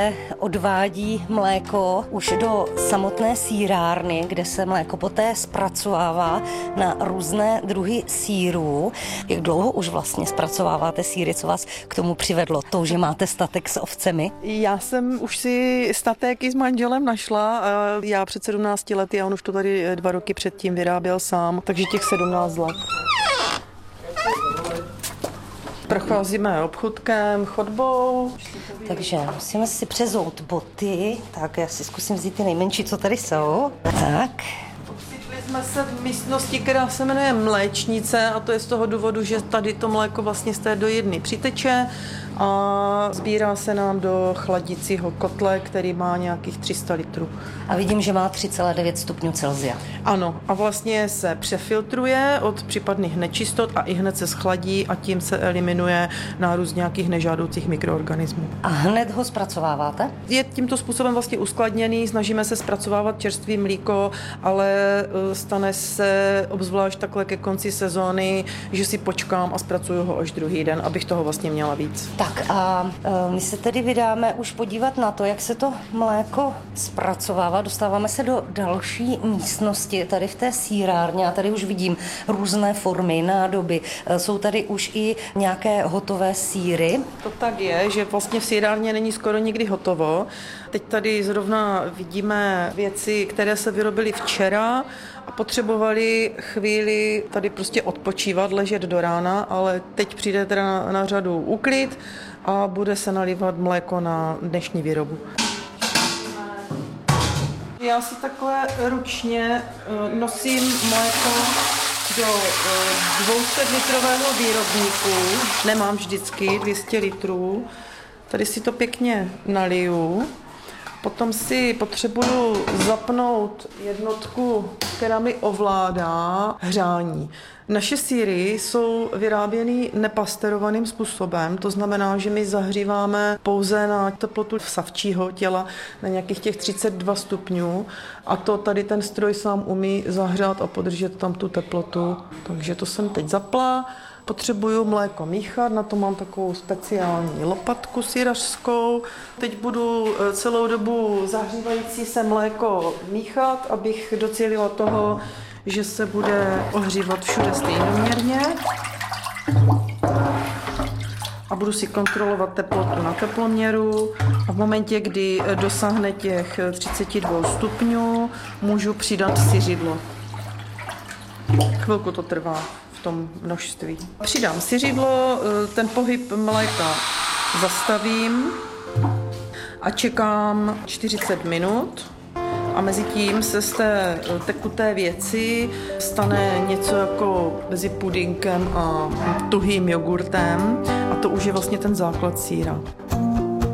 Odvádí mléko už do samotné sýrárny, kde se mléko poté zpracovává na různé druhy sýrů. Jak dlouho už vlastně zpracováváte sýry? Co vás k tomu přivedlo? To, že máte statek s ovcemi? Já jsem už si statek i s manželem našla. Já před 17 lety a on už to tady 2 roky předtím vyráběl sám, takže těch 17 let. Procházíme obchůdkem, chodbou. Takže musíme si přezout boty. Tak já si zkusím vzít ty nejmenší, co tady jsou. Tak. Ocitli jsme se v místnosti, která se jmenuje Mléčnice, a to je z toho důvodu, že tady to mléko vlastně z té dojebny přiteče a sbírá se nám do chladicího kotle, který má nějakých 300 litrů. A vidím, že má 3,9 stupňů Celsia. Ano, a vlastně se přefiltruje od případných nečistot a i hned se schladí a tím se eliminuje nárůst nějakých nežádoucích mikroorganismů. A hned ho zpracováváte? Je tímto způsobem vlastně uskladněný, snažíme se zpracovávat čerstvý mlíko, ale stane se obzvlášť takhle ke konci sezóny, že si počkám a zpracuju ho až druhý den, abych toho vlastně měla víc. Tak a my se tedy vydáme už podívat na to, jak se to mléko zpracovává. Dostáváme se do další místnosti, tady v té sýrárně, a tady už vidím různé formy, nádoby. Jsou tady už i nějaké hotové sýry. To tak je, že vlastně v sýrárně není skoro nikdy hotovo. Teď tady zrovna vidíme věci, které se vyrobily včera a potřebovali chvíli tady prostě odpočívat, ležet do rána, ale teď přijde teda na řadu úklid a bude se nalévat mléko na dnešní výrobu. Já si takhle ručně nosím mléko do 200-litrového výrobníku. Nemám vždycky 200 litrů. Tady si to pěkně naliju. Potom si potřebuju zapnout jednotku, která mi ovládá hřání. Naše sýry jsou vyráběny nepasterovaným způsobem, to znamená, že my zahříváme pouze na teplotu savčího těla na nějakých těch 32 stupňů a to tady ten stroj sám umí zahřát a podržet tam tu teplotu. Takže to jsem teď zapla. Potřebuju mléko míchat, na to mám takovou speciální lopatku sýrařskou. Teď budu celou dobu zahřívající se mléko míchat, abych docílila toho, že se bude ohřívat všude stejnoměrně. A budu si kontrolovat teplotu na teploměru a v momentě, kdy dosáhne těch 32 stupňů, můžu přidat syřidlo. Chvilku to trvá v tom množství. Přidám syřidlo, ten pohyb mléka zastavím a čekám 40 minut. A mezi tím se z té tekuté věci stane něco jako mezi pudinkem a tuhým jogurtem a to už je vlastně ten základ sýra.